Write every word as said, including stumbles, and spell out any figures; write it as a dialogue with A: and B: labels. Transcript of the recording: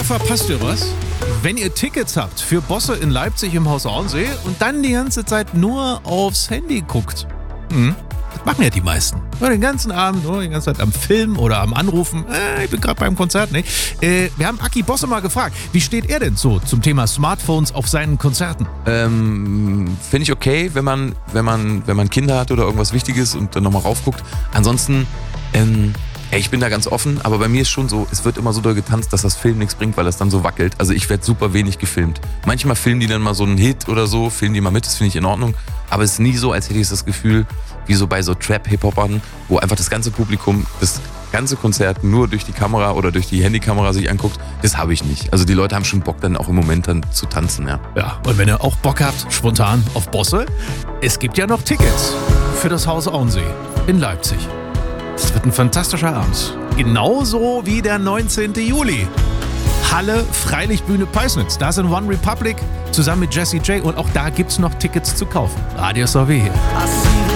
A: da verpasst ihr was. Wenn ihr Tickets habt für Bosse in Leipzig im Haus Auensee und dann die ganze Zeit nur aufs Handy guckt. Hm. Das machen ja die meisten. Nur den ganzen Abend, nur die ganze Zeit am Filmen oder am Anrufen. Äh, ich bin gerade beim Konzert, ne? Äh, wir haben Aki Bosse mal gefragt, wie steht er denn so zum Thema Smartphones auf seinen Konzerten?
B: Ähm, finde ich okay, wenn man, wenn man, wenn man Kinder hat oder irgendwas Wichtiges und dann nochmal raufguckt. Ansonsten, ähm, ey, ich bin da ganz offen, aber bei mir ist schon so, es wird immer so doll getanzt, dass das Film nichts bringt, weil es dann so wackelt. Also ich werde super wenig gefilmt. Manchmal filmen die dann mal so einen Hit oder so, filmen die mal mit, das finde ich in Ordnung. Aber es ist nie so, als hätte ich das Gefühl, wie so bei so Trap-Hip-Hopern, wo einfach das ganze Publikum das ganze Konzert nur durch die Kamera oder durch die Handykamera sich anguckt. Das habe ich nicht. Also die Leute haben schon Bock, dann auch im Moment dann zu tanzen, ja.
A: Ja, und wenn ihr auch Bock habt, spontan auf Bosse, es gibt ja noch Tickets für das Haus Auensee in Leipzig. Das wird ein fantastischer Abend. Genauso wie der neunzehnten Juli. Halle Freilichtbühne Peisnitz. Da sind One Republic zusammen mit Jessie J. Und auch da gibt's noch Tickets zu kaufen. Radio S O W hier.